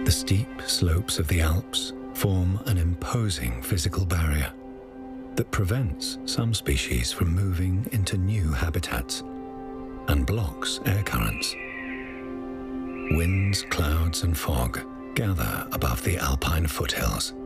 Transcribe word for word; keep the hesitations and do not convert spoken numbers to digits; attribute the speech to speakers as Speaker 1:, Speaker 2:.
Speaker 1: The steep slopes of the Alps form an imposing physical barrier that prevents some species from moving into new habitats and blocks air currents. Winds, clouds, and fog gather above the alpine foothills,